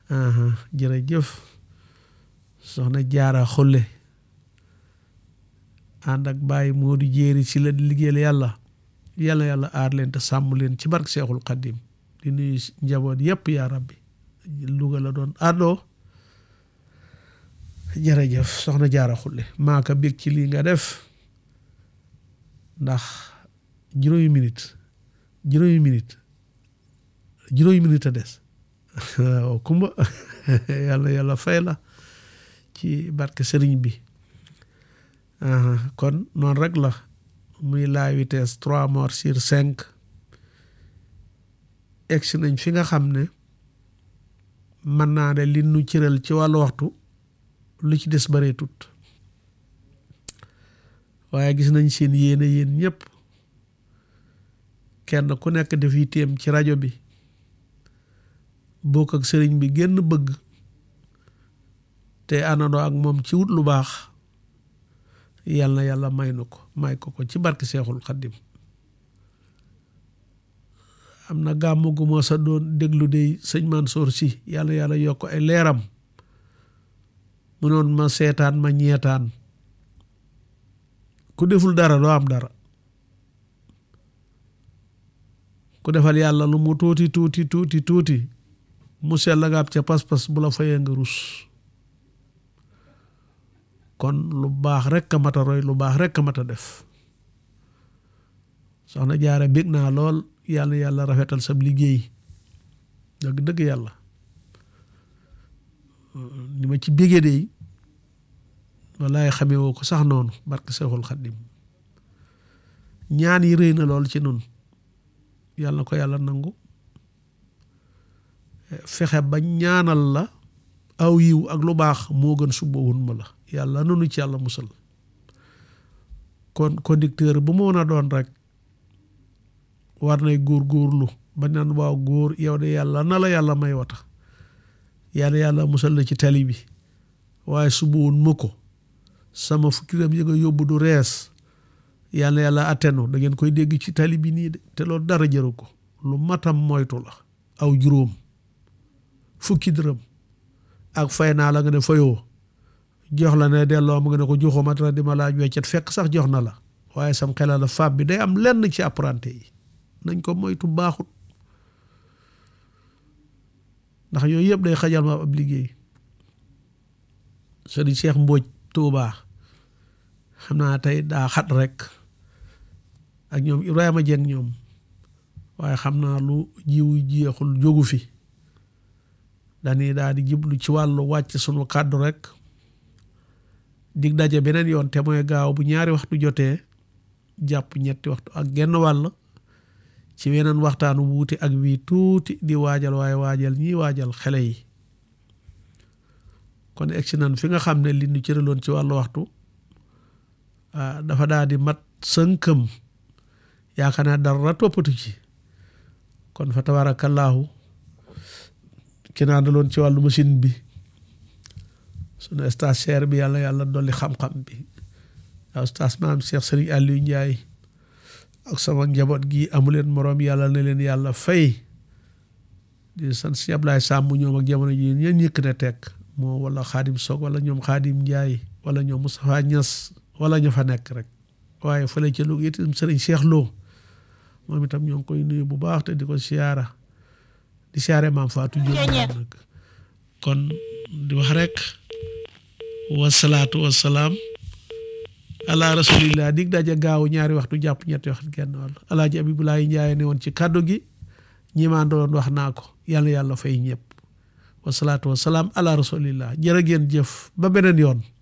jërëjëf soxna Jaara Xulle ànd ak Baye Modou Jéeri ci la liggéeyal yàlla aar leen te sàmm leen ci barke Seexul Xaddim di nuyu njaboot yépp yaa rabbi Louga la doon àddoo jërëjëf soxna Jaara Xulle maa ko bég ci lii nga def ndax juróomi minute a des waaw kumba yàlla fay la ci barke sëriñ bi kon noonu rek la muy la vitesse 3 morts sur 5 egsi nañ fi nga xam ne mën naa ne li nu cëral ci wàllu waxtu lu ci des baree tut waaye gis nañ seen yéene yéen ñëpp kenn ku nekk def yitteem ci rajo bi bokk ak sëriñ bi génn bëgg te àndandoo ak moom ci wut lu baax yàlla na yàlla may ko ci barke Seexul Xaddim am na gàmmu gu moo sa doon déglu de sëñ Mansour si yàlla yokk ay leeram mu noon ma seetaan ma ñeetaan ku deful dara doo am dara ku defal yàlla lu mu tuuti mu sell nga am ca pas-pas bu la fayee nga rus kon lu baax rek a mat a roy lu baax rek a mat a def soxna Jaara bég naa lool yàlla rafetal sab liggéey dëgg yàlla ni ma ci bégee de wallaay xamee woo ko sax noonu barke Seexul Xaddim ñaan yi rëy na lool ci nun yàlla ko yàlla nangu fexe ba ñaanal la aw yiw ak lu baax moo gën suba wun ma la yàlla nanu ci yàlla musal kon conducteur bu mu mën a doon rek war nay góorgóorlu ba naan waaw góor yow de yàlla na la yàlla may wata yàlla musal la ci tali bi waaye suba wun ma ko sama fukki ram yi nga yóbbu du rees yàlla attenu da ngeen koy dégg ci tali bi nii de te loolu dara jëru ko lu matam moytu la aw juróom fukki dërëm ak fay naa la nga ne fayoo jox la ne delloo ma nga ne ko joxuma dara di ma laaj weccet fekk sax jox na la waaye sam xelal la fab bi day am lenn ci apprenti yi nañ ko moytu baaxut ndax yooyu yëpp day xajal ma ab liggéey sëriñ Cheikh Mbodj Touba xam naa tey daa xat rek ak ñoom Ibrahima Dieng ñoom waaye xam naa lu jiwu jeexul jógu fi dañuy daal di jublu ci wàllu wàcc sunu kàddu rek dig daje beneen yoon te mooy gaaw bu ñaari waxtu jotee jàpp ñetti waxtu ak genn wàll ci weneen waxtaanu wuuti ak wii tuuti di waajal waaye waajal ñii waajal xele yi kon egsi nan fi nga xam ne li ñu cëraloon ci wàllu waxtu dafa daal di mat sënkëm yaakaar naa dara toppatu ci kon fa tabaarakallaahu ki naa daloon ci wàllu machine bi sunu stagiaire bi yàlla dolli xam-xam bi waaw stage maam Cheikh Serigne Aliou Ndiaye ak sama njaboot gi amuleen moroom yàlla na leen yàlla fay di sant si Ablaye Samb ñoom ak jamono ji ñeen ñëkk ne tekk moo wala Xaadim Soog wala ñoom Xaadim Ndiaye wala ñoom Moustapha Niass wala ña fa nekk rek waaye fële ca Louga itam Serigne Cheikh Lo moom itam ñoo ngi koy nuyu bu baax te di ko siyaara di siyaare maam Fatou Diop nag kon di wax rek wasalaatu wasalaam ala rasulillah dig daje gaaw ñaari waxtu jàpp ñetti waxtu genn wàll alaaji Abibulaay Njaay ne woon ci kàddu gi ñi ma doon wax naa ko yàlla fay ñëpp wasalaatu wasalaam ala rasulillah jërë ngeen jëf ba beneen yoon